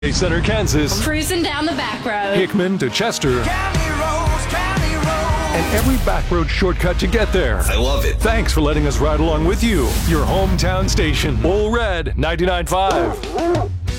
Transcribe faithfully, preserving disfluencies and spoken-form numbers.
Center, Kansas, cruising down the back road, Hickman to Chester, County roads, county roads. and every back road shortcut to get there. I love it. Thanks for letting us ride along with you. Your hometown station, Bull Red ninety-nine point five.